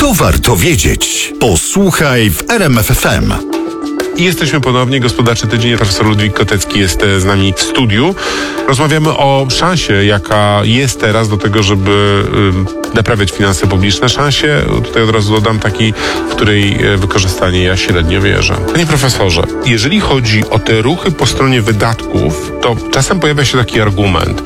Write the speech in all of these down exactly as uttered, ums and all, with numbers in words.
To warto wiedzieć. Posłuchaj w R M F F M. I jesteśmy ponownie. Gospodarczy Tydzień. Profesor Ludwik Kotecki jest z nami w studiu. Rozmawiamy o szansie, jaka jest teraz do tego, żeby y, naprawiać finanse publiczne. Szansie, tutaj od razu dodam, takiej, w której wykorzystanie ja średnio wierzę. Panie profesorze, jeżeli chodzi o te ruchy po stronie wydatków, to czasem pojawia się taki argument,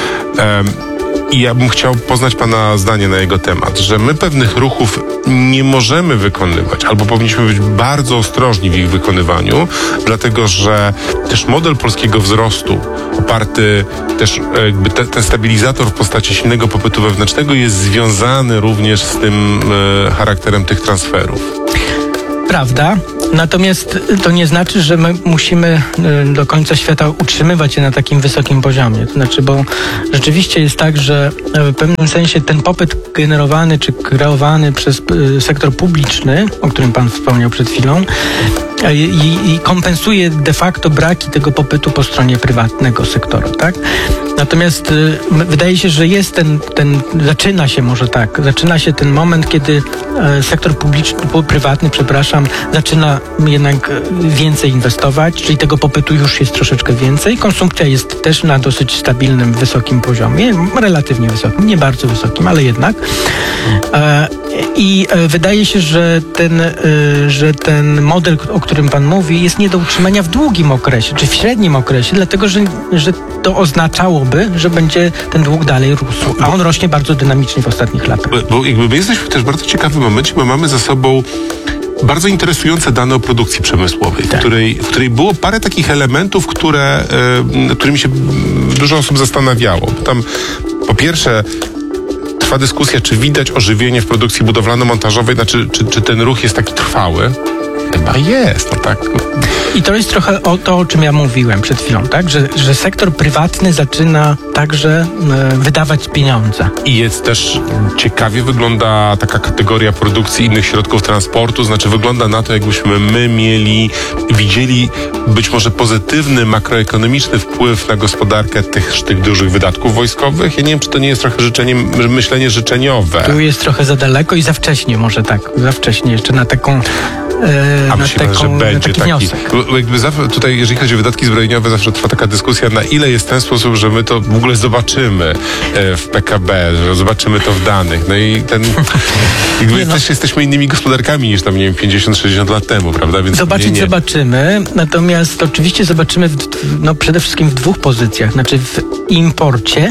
y, i ja bym chciał poznać pana zdanie na jego temat, że my pewnych ruchów nie możemy wykonywać, albo powinniśmy być bardzo ostrożni w ich wykonywaniu, dlatego że też model polskiego wzrostu, oparty też jakby te, ten stabilizator w postaci silnego popytu wewnętrznego jest związany również z tym e, charakterem tych transferów. Prawda, natomiast to nie znaczy, że my musimy do końca świata utrzymywać się na takim wysokim poziomie. To znaczy, bo rzeczywiście jest tak, że w pewnym sensie ten popyt generowany czy kreowany przez sektor publiczny, o którym pan wspomniał przed chwilą, i, i kompensuje de facto braki tego popytu po stronie prywatnego sektora, tak? Natomiast y, wydaje się, że jest ten, ten, zaczyna się może tak, zaczyna się ten moment, kiedy y, sektor publiczny, prywatny, przepraszam, zaczyna jednak więcej inwestować, czyli tego popytu już jest troszeczkę więcej. Konsumpcja jest też na dosyć stabilnym, wysokim poziomie, relatywnie wysokim, nie bardzo wysokim, ale jednak. E, I e, wydaje się, że ten, e, że ten model, o którym pan mówi, jest nie do utrzymania w długim okresie, czy w średnim okresie, dlatego, że, że to oznaczałoby, że będzie ten dług dalej rósł, a on rośnie bardzo dynamicznie w ostatnich latach. Bo, bo jakby my jesteśmy też w bardzo ciekawym momencie, bo mamy za sobą bardzo interesujące dane o produkcji przemysłowej, tak. w, której, w której było parę takich elementów, które, y, którymi się dużo osób zastanawiało. Tam po pierwsze trwa dyskusja, czy widać ożywienie w produkcji budowlano-montażowej, znaczy, czy, czy ten ruch jest taki trwały. Chyba jest, no tak. I to jest trochę o to, o czym ja mówiłem przed chwilą, tak? Że, że sektor prywatny zaczyna także e, wydawać pieniądze. I jest też, ciekawie wygląda taka kategoria produkcji innych środków transportu, znaczy wygląda na to, jakbyśmy my mieli, widzieli być może pozytywny makroekonomiczny wpływ na gospodarkę tych, tych dużych wydatków wojskowych. Ja nie wiem, czy to nie jest trochę życzenie, myślenie życzeniowe. Tu jest trochę za daleko i za wcześnie może tak, za wcześnie jeszcze na taką A na myślę, taką, że będzie na taki, taki wniosek. Jakby zawsze, tutaj, jeżeli chodzi o wydatki zbrojeniowe, zawsze trwa taka dyskusja, na ile jest ten sposób, że my to w ogóle zobaczymy w P K B, że zobaczymy to w danych. No i ten jakby nie, no. też jesteśmy innymi gospodarkami niż tam, nie wiem, pięćdziesiąt sześćdziesiąt lat temu, prawda? Więc Zobaczyć nie, nie. zobaczymy, natomiast oczywiście zobaczymy w, no przede wszystkim w dwóch pozycjach, znaczy w imporcie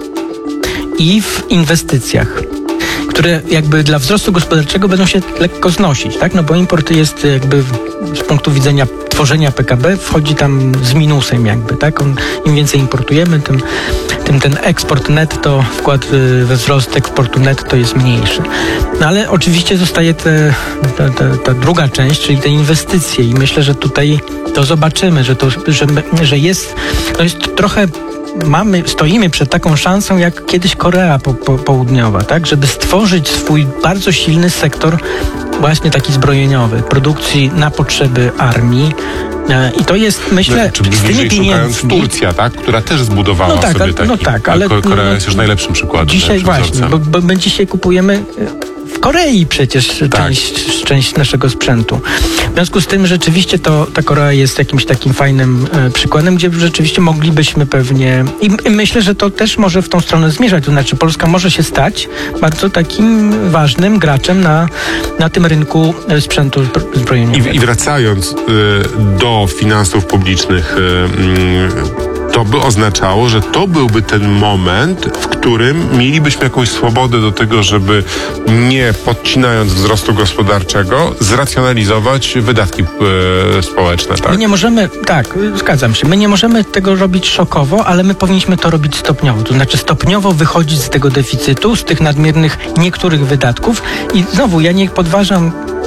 i w inwestycjach, które jakby dla wzrostu gospodarczego będą się lekko znosić, tak? No bo import jest jakby z punktu widzenia tworzenia P K B wchodzi tam z minusem jakby, tak? On, im więcej importujemy, tym, tym ten eksport netto, wkład we wzrost eksportu netto jest mniejszy. No ale oczywiście zostaje te, ta, ta, ta druga część, czyli te inwestycje i myślę, że tutaj to zobaczymy, że to, że, że jest, to jest trochę Mamy, stoimy przed taką szansą jak kiedyś Korea po, po, Południowa, tak? Żeby stworzyć swój bardzo silny sektor właśnie taki zbrojeniowy, produkcji na potrzeby armii. I to jest, myślę, no, z tymi pieniędzmi... Turcja, tak? Która też zbudowała no tak, sobie taki... No tak, ale... Korea no, jest już najlepszym przykładem. Dzisiaj właśnie, bo, bo my dzisiaj kupujemy w Korei przecież tak. część, część naszego sprzętu. W związku z tym rzeczywiście to ta Korea jest jakimś takim fajnym e, przykładem, gdzie rzeczywiście moglibyśmy pewnie... I, I myślę, że to też może w tą stronę zmierzać. To znaczy Polska może się stać bardzo takim ważnym graczem na, na tym rynku sprzętu zbrojeniowego. I, i wracając y, do finansów publicznych, y, y, to by oznaczało, że to byłby ten moment, w którym mielibyśmy jakąś swobodę do tego, żeby nie podcinając wzrostu gospodarczego, zracjonalizować wydatki e, społeczne, tak? My nie możemy, tak, zgadzam się, my nie możemy tego robić szokowo, ale my powinniśmy to robić stopniowo, to znaczy stopniowo wychodzić z tego deficytu, z tych nadmiernych niektórych wydatków i znowu, ja nie podważam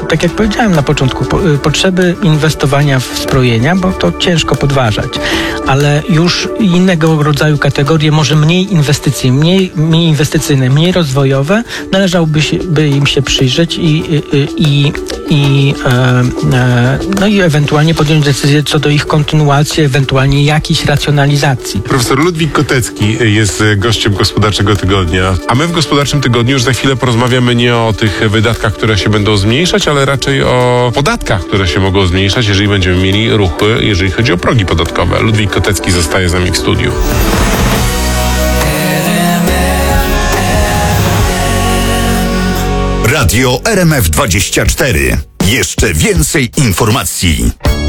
tak jak powiedziałem na początku, po, potrzeby inwestowania w zbrojenia, bo to ciężko podważać, ale już innego rodzaju kategorie, może mniej inwestycyjne, mniej, mniej inwestycyjne, mniej rozwojowe, należałoby się, by im się przyjrzeć i, i, i, i e, e, no i ewentualnie podjąć decyzję co do ich kontynuacji, ewentualnie jakiejś racjonalizacji. Profesor Ludwik Kotecki jest gościem Gospodarczego Tygodnia, a my w Gospodarczym Tygodniu już za chwilę porozmawiamy nie o tych wydatkach, które się będą zmniejszać, ale raczej o podatkach, które się mogą zmniejszać, jeżeli będziemy mieli ruchy, jeżeli chodzi o progi podatkowe. Ludwik Kotecki zostaje z nami w studiu. Radio R M F dwadzieścia cztery. Jeszcze więcej informacji.